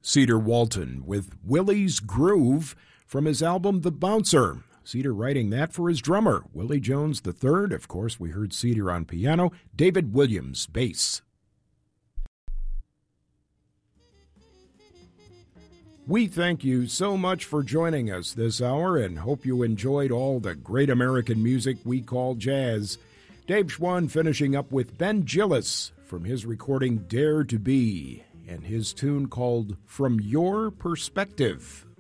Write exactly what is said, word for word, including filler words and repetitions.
Cedar Walton with Willie's Groove from his album The Bouncer. Cedar writing that for his drummer, Willie Jones the third. Of course, we heard Cedar on piano, David Williams, bass. We thank you so much for joining us this hour and hope you enjoyed all the great American music we call jazz. Dave Schwann finishing up with Ben Gillis from his recording Dare to Be and his tune called From Your Perspective.